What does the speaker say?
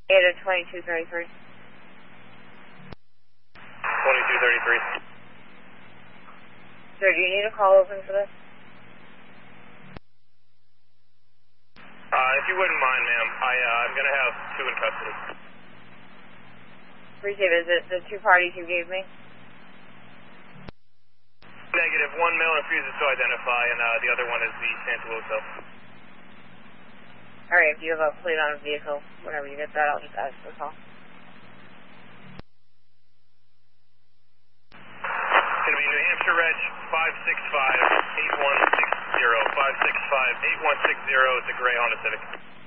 Ada 2233. 2233. Sir, do you need a call open for this? If you wouldn't mind, ma'am, I'm going to have two in custody. Appreciate it. Is it the two parties you gave me? Negative. One male refuses to identify, and the other one is the Santa Lucia. Alright, if you have a plate on a vehicle, whenever you get that, I'll just ask for a call. It's going to be New Hampshire Reg 565-8160. 565-8160 is the gray Honda Civic.